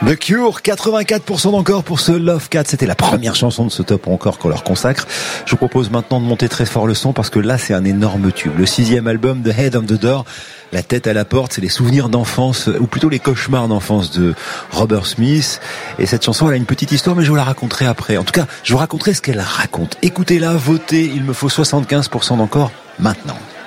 The Cure, 84% d'encore pour ce Love Cat. C'était la première chanson de ce top encore qu'on leur consacre. Je vous propose maintenant de monter très fort le son parce que là, c'est un énorme tube. Le 6e album, The Head on the Door, la tête à la porte, c'est les souvenirs d'enfance, ou plutôt les cauchemars d'enfance de Robert Smith. Et cette chanson, elle a une petite histoire, mais je vous la raconterai après. En tout cas, je vous raconterai ce qu'elle raconte. Écoutez-la, votez, il me faut 75% d'encore maintenant.